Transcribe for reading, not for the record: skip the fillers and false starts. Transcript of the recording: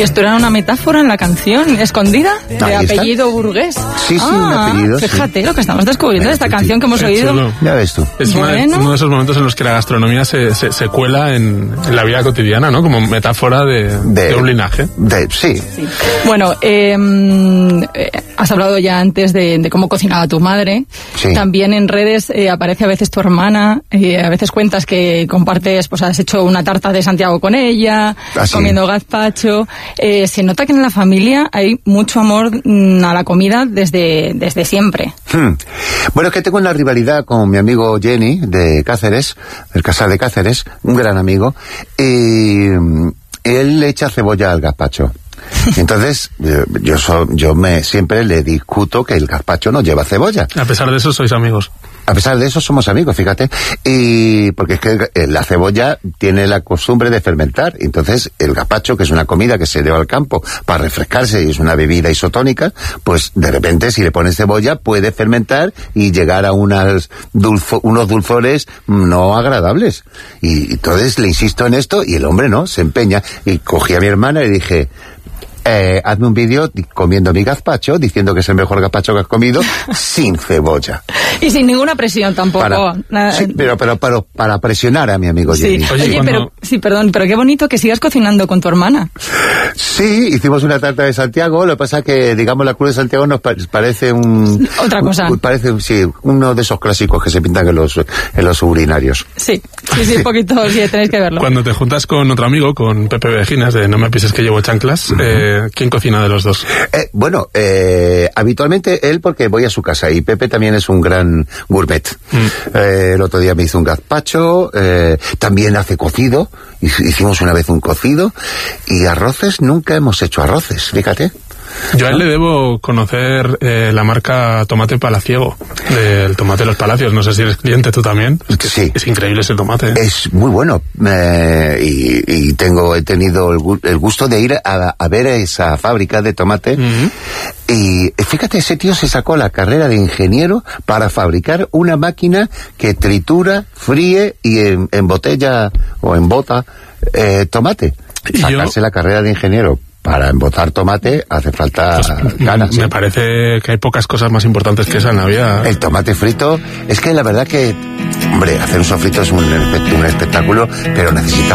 ¿Y esto era una metáfora en la canción escondida? ¿De apellido burgués? Sí, un apellido. Fíjate lo que estamos descubriendo de esta canción que hemos oído. Chulo. Ya ves tú. Es uno de esos momentos en los que la gastronomía se cuela en la vida cotidiana, ¿no? Como metáfora de un linaje. Sí. Bueno, has hablado ya antes de cómo cocinaba tu madre. Sí. También en redes aparece a veces tu hermana, a veces cuentas que compartes, pues has hecho una tarta de Santiago con ella, comiendo gazpacho. Se nota que en la familia hay mucho amor a la comida desde siempre. Bueno, es que tengo una rivalidad con mi amigo Jenny de Cáceres, del Casal de Cáceres, un gran amigo, y él le echa cebolla al gazpacho. Entonces, yo siempre le discuto que el gazpacho no lleva cebolla. A pesar de eso, sois amigos. A pesar de eso somos amigos, fíjate, y porque es que la cebolla tiene la costumbre de fermentar, entonces el gazpacho, que es una comida que se lleva al campo para refrescarse y es una bebida isotónica, pues de repente si le pones cebolla puede fermentar y llegar a unos dulzores no agradables. Y entonces le insisto en esto y el hombre no, se empeña, y cogí a mi hermana y le dije... hazme un vídeo comiendo mi gazpacho, diciendo que es el mejor gazpacho que has comido, sin cebolla. Y sin ninguna presión tampoco. Pero para presionar a mi amigo Jenny. Oye, perdón, pero qué bonito que sigas cocinando con tu hermana. Sí, hicimos una tarta de Santiago, lo que pasa es que, digamos, la Cruz de Santiago nos parece otra cosa. Parece, uno de esos clásicos que se pintan en los urinarios. Sí, un poquito, sí, tenéis que verlo. Cuando te juntas con otro amigo, con Pepe Vejinas, de No me pises que llevo chanclas, ¿quién cocina de los dos? Habitualmente él, porque voy a su casa, y Pepe también es un gran gourmet. El otro día me hizo un gazpacho, también hace cocido, hicimos una vez un cocido, y arroces, nunca hemos hecho arroces, fíjate. Yo a él le debo conocer la marca Tomate Palaciego, del tomate de los Palacios. No sé si eres cliente tú también. Es que sí. Es increíble ese tomate. Es muy bueno. Y he tenido el gusto de ir a ver esa fábrica de tomate. Y fíjate, ese tío se sacó la carrera de ingeniero para fabricar una máquina que tritura, fríe y embotella o embota tomate. Sacarse la carrera de ingeniero para embotar tomate hace falta ganas. Me parece que hay pocas cosas más importantes que esa en la vida. El tomate frito, es que la verdad que, hombre, hacer un sofrito es un espectáculo, pero necesita